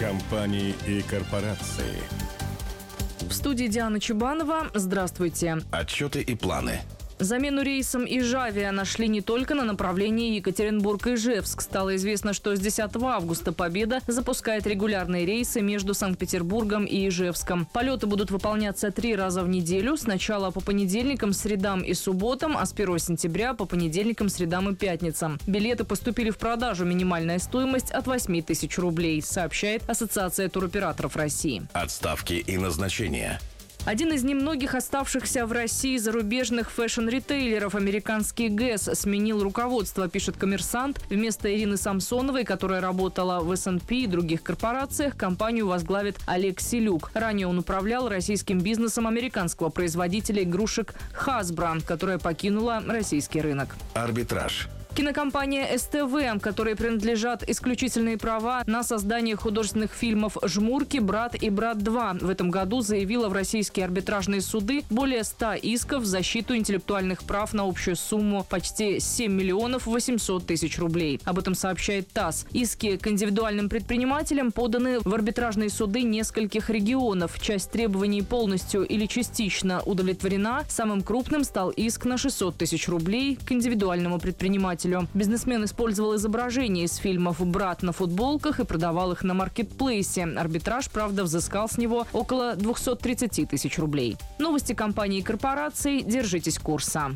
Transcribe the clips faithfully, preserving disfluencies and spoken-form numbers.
Компании и корпорации. В студии Диана Чубанова. Здравствуйте. Отчеты и планы. Замену рейсам Ижавия нашли не только на направлении Екатеринбург-Ижевск. Стало известно, что с десятого августа «Победа» запускает регулярные рейсы между Санкт-Петербургом и Ижевском. Полеты будут выполняться три раза в неделю. Сначала по понедельникам, средам и субботам, а с первого сентября по понедельникам, средам и пятницам. Билеты поступили в продажу. Минимальная стоимость от восьми тысяч рублей, сообщает Ассоциация туроператоров России. Отставки и назначения. Один из немногих оставшихся в России зарубежных фэшн-ритейлеров, американский Гэс, сменил руководство, пишет «Коммерсант». Вместо Ирины Самсоновой, которая работала в эс энд пи и других корпорациях, компанию возглавит Олег Селюк. Ранее он управлял российским бизнесом американского производителя игрушек Hasbro, которая покинула российский рынок. Арбитраж. Кинокомпания эс тэ вэ, которой принадлежат исключительные права на создание художественных фильмов «Жмурки», «Брат» и «Брат два», в этом году заявила в российские арбитражные суды более ста исков в защиту интеллектуальных прав на общую сумму почти семь миллионов восемьсот тысяч рублей. Об этом сообщает ТАСС. Иски к индивидуальным предпринимателям поданы в арбитражные суды нескольких регионов. Часть требований полностью или частично удовлетворена. Самым крупным стал иск на шестьсот тысяч рублей к индивидуальному предпринимателю. Бизнесмен использовал изображения из фильмов «Брат» на футболках и продавал их на маркетплейсе. Арбитраж, правда, взыскал с него около двухсот тридцати тысяч рублей. Новости компании и корпораций. Держитесь курса.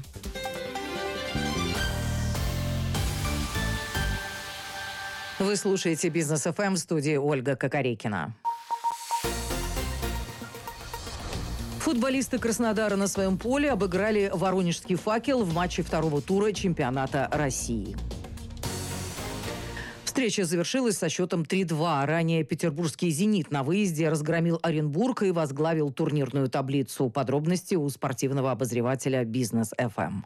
Вы слушаете «Бизнес эф эм», в студии Ольга Кокорекина. Футболисты Краснодара на своем поле обыграли воронежский «Факел» в матче второго тура чемпионата России. Встреча завершилась со счетом три-два. Ранее петербургский «Зенит» на выезде разгромил Оренбург и возглавил турнирную таблицу. Подробности у спортивного обозревателя «Бизнес эф эм».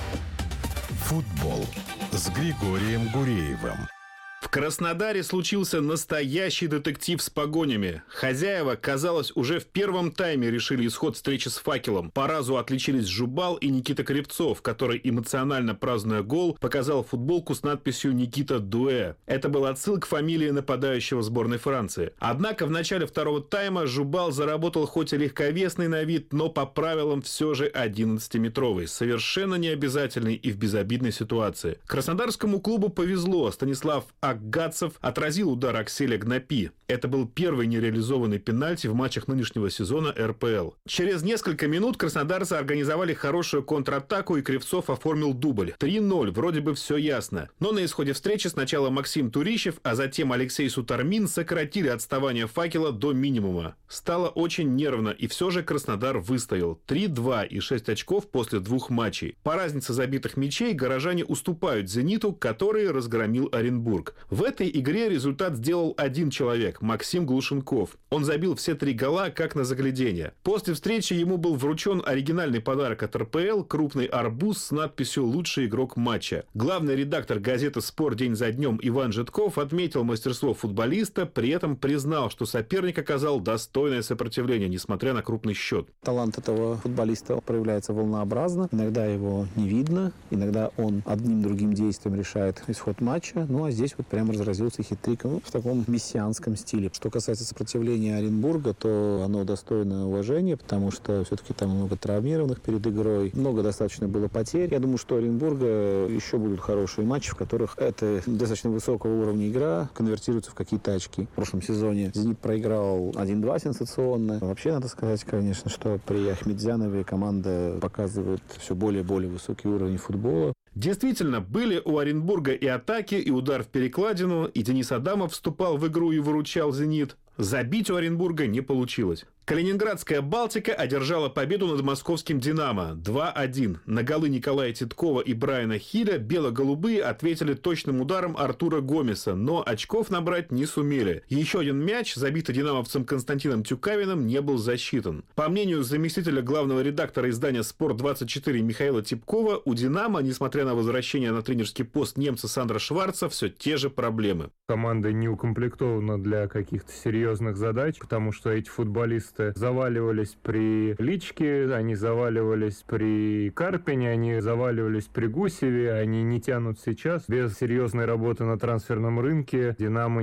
Футбол с Григорием Гуреевым. В Краснодаре случился настоящий детектив с погонями. Хозяева, казалось, уже в первом тайме решили исход встречи с «Факелом». По разу отличились Жубал и Никита Кривцов, который, эмоционально празднуя гол, показал футболку с надписью «Никита Дуэ». Это был отсыл к фамилии нападающего сборной Франции. Однако в начале второго тайма Жубал заработал хоть и легковесный на вид, но по правилам все же одиннадцатиметровый. Совершенно необязательный и в безобидной ситуации. Краснодарскому клубу повезло. Станислав Агатцев отразил удар Акселя Гнапи. Это был первый нереализованный пенальти в матчах нынешнего сезона эр пэ эл. Через несколько минут краснодарцы организовали хорошую контратаку, и Кривцов оформил дубль. три-ноль, вроде бы все ясно. Но на исходе встречи сначала Максим Турищев, а затем Алексей Сутармин сократили отставание «Факела» до минимума. Стало очень нервно, и все же Краснодар выстоял. три-два и шесть очков после двух матчей. По разнице забитых мячей горожане уступают «Зениту», который разгромил Оренбург. В этой игре результат сделал один человек – Максим Глушенков. Он забил все три гола, как на загляденье. После встречи ему был вручен оригинальный подарок от эр пэ эл – крупный арбуз с надписью «Лучший игрок матча». Главный редактор газеты «Спорт» день за днем Иван Житков отметил мастерство футболиста, при этом признал, что соперник оказал достойное сопротивление, несмотря на крупный счет. Талант этого футболиста проявляется волнообразно. Иногда его не видно, иногда он одним-другим действием решает исход матча. Ну а здесь вот прямо разразился хитриком в таком мессианском стиле. Что касается сопротивления Оренбурга, то оно достойно уважения, потому что все-таки там много травмированных перед игрой, много достаточно было потерь. Я думаю, что у Оренбурга еще будут хорошие матчи, в которых это достаточно высокого уровня игра конвертируется в какие-то очки. В прошлом сезоне «Зенит» проиграл один-два сенсационно. Вообще, надо сказать, конечно, что при Ахмедзянове команда показывает все более и более высокий уровень футбола. Действительно, были у Оренбурга и атаки, и удар в перекладину, и Денис Адамов вступал в игру и выручал «Зенит». Забить у Оренбурга не получилось. Калининградская «Балтика» одержала победу над московским «Динамо» два-один. На голы Николая Титкова и Брайана Хиля бело-голубые ответили точным ударом Артура Гомеса, но очков набрать не сумели. Еще один мяч, забитый динамовцем Константином Тюкавиным, не был засчитан. По мнению заместителя главного редактора издания «Спорт двадцать четыре» Михаила Типкова, у «Динамо», несмотря на возвращение на тренерский пост немца Сандра Шварца, все те же проблемы. Команда не укомплектована для каких-то серьезных задач, потому что эти футболисты заваливались при Личке, они заваливались при Карпине, они заваливались при Гусеве, они не тянут сейчас. Без серьезной работы на трансферном рынке «Динамо»